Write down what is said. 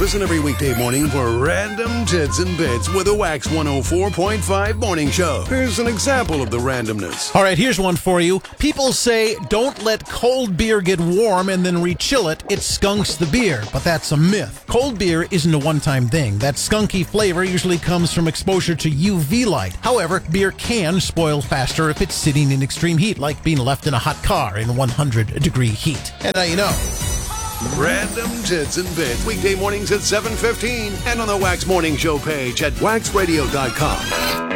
Listen every weekday morning for Random Tits and Bits with a Wax 104.5 morning show. Here's an example of the randomness. All right, here's one for you. People say don't let cold beer get warm and then rechill it. It skunks the beer, but that's a myth. Cold beer isn't a one-time thing. That skunky flavor usually comes from exposure to UV light. However, beer can spoil faster if it's sitting in extreme heat, like being left in a hot car in 100-degree heat. And now you know. Random Tits and Bits, weekday mornings at 7:15 and on the Wax Morning Show page at waxradio.com.